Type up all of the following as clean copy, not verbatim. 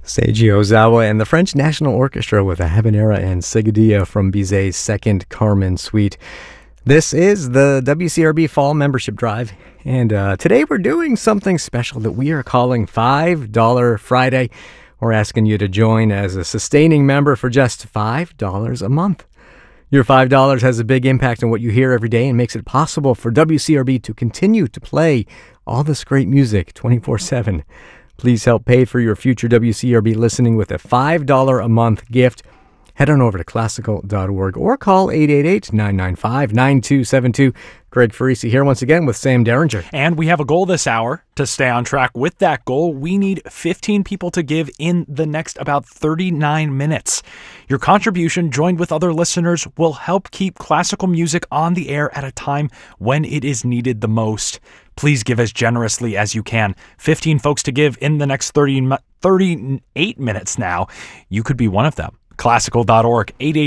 Seiji Ozawa and the French National Orchestra with a Habanera and Seguidilla from Bizet's Second Carmen Suite. This is the WCRB Fall Membership Drive, and today we're doing something special that we are calling $5 Friday. We're asking you to join as a sustaining member for just $5 a month. Your $5 has a big impact on what you hear every day and makes it possible for WCRB to continue to play all this great music 24/7. Please help pay for your future WCRB listening with a $5 a month gift. Head on over to classical.org or call 888-995-9272. Greg Farisi here once again with Sam Derringer. And we have a goal this hour. To stay on track with that goal, we need 15 people to give in the next about 39 minutes. Your contribution, joined with other listeners, will help keep classical music on the air at a time when it is needed the most. Please give as generously as you can. 15 folks to give in the next 38 minutes now. You could be one of them. Classical.org,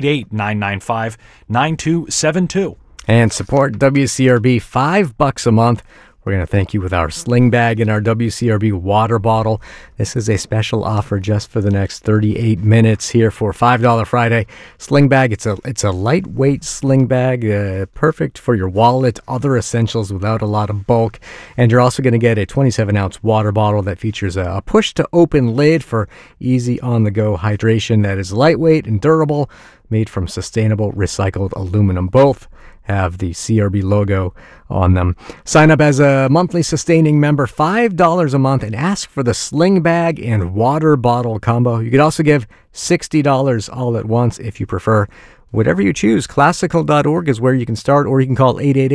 888-995-9272. And support WCRB $5 a month. We're going to thank you with our sling bag and our WCRB water bottle. This is a special offer just for the next 38 minutes here for $5 Friday. Sling bag, it's a lightweight sling bag, perfect for your wallet, other essentials without a lot of bulk. And you're also going to get a 27-ounce water bottle that features a push-to-open lid for easy on-the-go hydration that is lightweight and durable, made from sustainable recycled aluminum. Both have the CRB logo on them. Sign up as a monthly sustaining member, $5 a month, and ask for the sling bag and water bottle combo. You could also give $60 all at once if you prefer. Whatever you choose, classical.org is where you can start, or you can call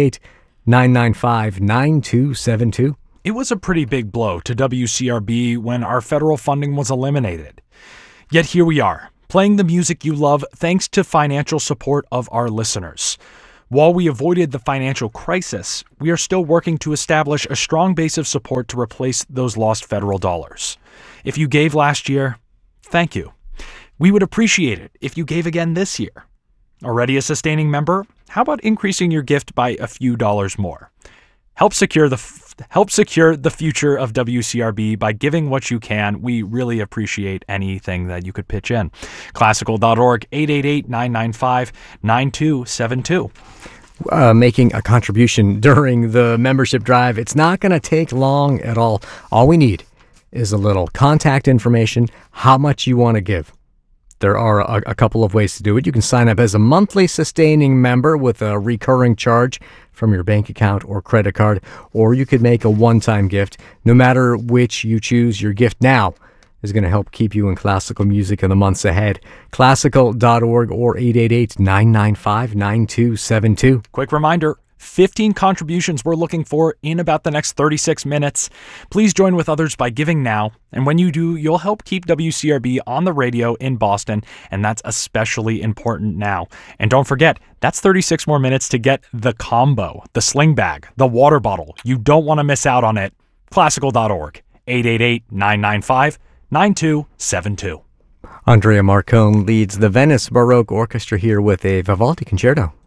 888-995-9272. It was a pretty big blow to WCRB when our federal funding was eliminated. Yet here we are, playing the music you love thanks to financial support of our listeners. While we avoided the financial crisis, we are still working to establish a strong base of support to replace those lost federal dollars. If you gave last year, thank you. We would appreciate it if you gave again this year. Already a sustaining member? How about increasing your gift by a few dollars more? Help secure the future of WCRB by giving what you can. We really appreciate anything that you could pitch in. Classical.org, 888-995-9272. Making a contribution during the membership drive, it's not going to take long at all. All we need is a little contact information, how much you want to give. There are a couple of ways to do it. You can sign up as a monthly sustaining member with a recurring charge from your bank account or credit card, or you could make a one-time gift. No matter which you choose, your gift now is going to help keep you in classical music in the months ahead. Classical.org or 888-995-9272. Quick reminder, 15 contributions we're looking for in about the next 36 minutes. Please join with others by giving now. And when you do, you'll help keep WCRB on the radio in Boston, and that's especially important now. And don't forget, that's 36 more minutes to get the combo, the sling bag, the water bottle. You don't want to miss out on it. Classical.org, 888-995-9272. Andrea Marcone leads the Venice Baroque Orchestra here with a Vivaldi Concerto.